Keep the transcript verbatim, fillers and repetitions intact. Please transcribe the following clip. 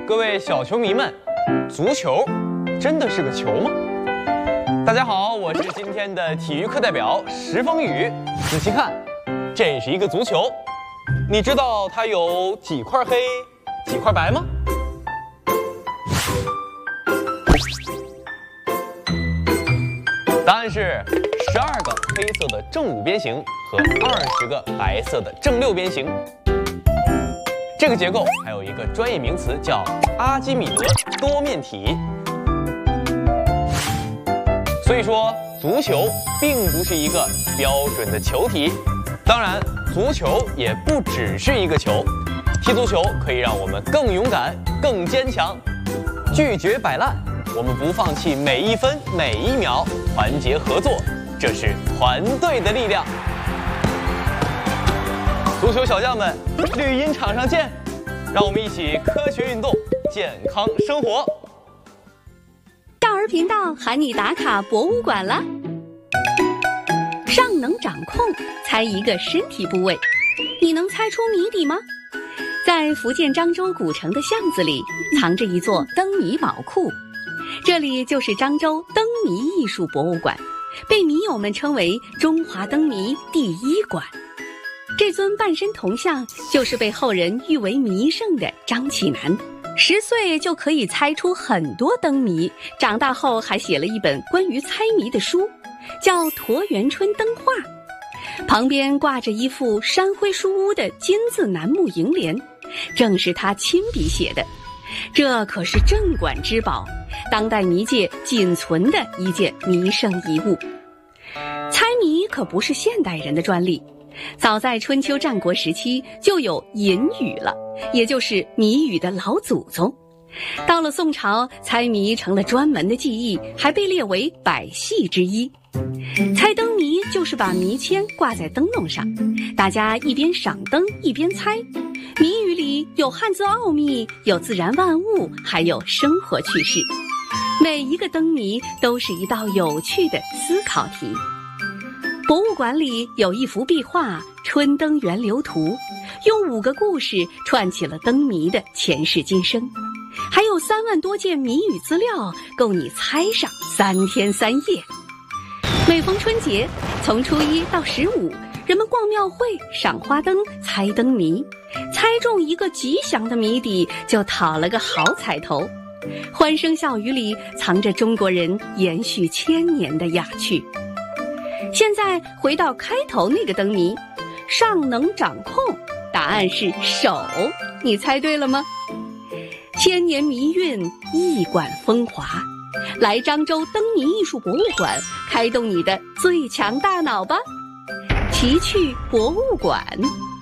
各位小球迷们，足球真的是个球吗？大家好，我是今天的体育课代表石风雨。仔细看，这是一个足球，你知道它有几块黑，几块白吗？答案是十二个黑色的正五边形和二十个白色的正六边形。这个结构还有一个专业名词叫阿基米德多面体。所以说，足球并不是一个标准的球体。当然，足球也不只是一个球。踢足球可以让我们更勇敢、更坚强，拒绝摆烂。我们不放弃每一分每一秒，团结合作，这是团队的力量。足球小将们，绿茵场上见！让我们一起科学运动，健康生活。 少儿频道喊你打卡博物馆了。上能掌控，猜一个身体部位，你能猜出谜底吗？在福建漳州古城的巷子里，藏着一座灯谜宝库。这里就是漳州灯谜艺术博物馆，被谜友们称为中华灯谜第一馆。这尊半身铜像就是被后人誉为谜圣的张启南，十岁就可以猜出很多灯谜，长大后还写了一本关于猜谜的书，叫《沱园春灯画》，旁边挂着一副山徽书屋的金字楠木楹联，正是他亲笔写的。这可是镇馆之宝，当代谜界仅存的一件谜圣遗物。猜谜可不是现代人的专利，早在春秋战国时期就有隐语了，也就是谜语的老祖宗。到了宋朝，猜谜成了专门的技艺，还被列为百戏之一。猜灯谜就是把谜签挂在灯笼上，大家一边赏灯一边猜。谜语里有汉字奥秘，有自然万物，还有生活趣事。每一个灯谜都是一道有趣的思考题。博物馆里有一幅壁画《春灯源流图》，用五个故事串起了灯谜的前世今生，还有三万多件谜语资料，够你猜上三天三夜。每逢春节，从初一到十五，人们逛庙会、赏花灯、猜灯谜，猜中一个吉祥的谜底，就讨了个好彩头。欢声笑语里藏着中国人延续千年的雅趣。现在回到开头那个灯谜，上能掌控，答案是手，你猜对了吗？千年谜韵，一馆风华，来漳州灯谜艺术博物馆，开动你的最强大脑吧！奇趣博物馆。